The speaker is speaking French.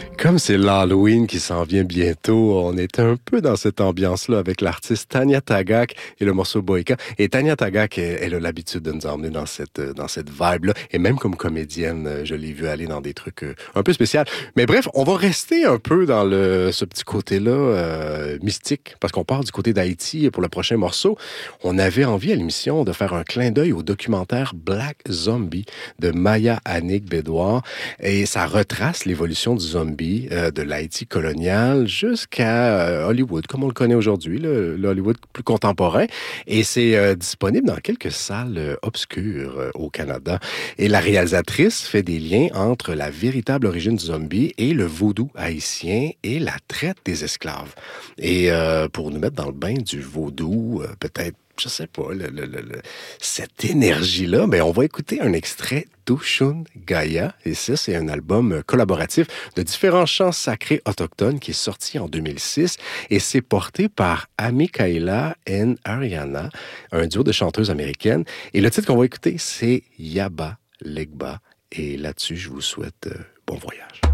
Comme c'est l'Halloween qui s'en vient bientôt, on est un peu dans cette ambiance-là avec l'artiste Tanya Tagaq et le morceau Boyka. Et Tanya Tagaq, elle a l'habitude de nous emmener dans cette vibe-là. Et même comme comédienne, je l'ai vu aller dans des trucs un peu spéciaux. Mais bref, on va rester un peu dans ce petit côté-là mystique, parce qu'on part du côté d'Haïti pour le prochain morceau. On avait envie à l'émission de faire un clin d'œil au documentaire Black Zombie de Maya Annick Bédouard. Et ça retrace l'évolution du zombie de l'Haïti colonial jusqu'à Hollywood, comme on le connaît aujourd'hui, le Hollywood plus contemporain. Et c'est disponible dans quelques salles obscures au Canada. Et la réalisatrice fait des liens entre la véritable origine du zombie et le vaudou haïtien et la traite des esclaves. Et pour nous mettre dans le bain du vaudou, peut-être, je sais pas, cette énergie-là, mais on va écouter un extrait d'Oshun Gaïa. Et ça, c'est un album collaboratif de différents chants sacrés autochtones qui est sorti en 2006. Et c'est porté par Amikaila and Ariana, un duo de chanteuses américaines. Et le titre qu'on va écouter, c'est Yaba Legba. Et là-dessus, je vous souhaite bon voyage.